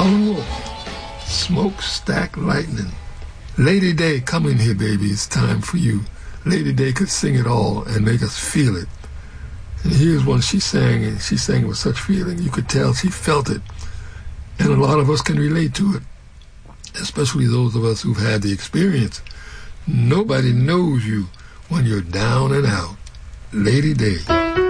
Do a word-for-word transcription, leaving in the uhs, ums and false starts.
Oh, Smokestack Lightning. Lady Day, come in here, baby. It's time for you. Lady Day could sing it all and make us feel it. And here's one she sang, and she sang it with such feeling. You could tell she felt it. And a lot of us can relate to it, especially those of us who've had the experience. Nobody knows you when you're down and out. Lady Day.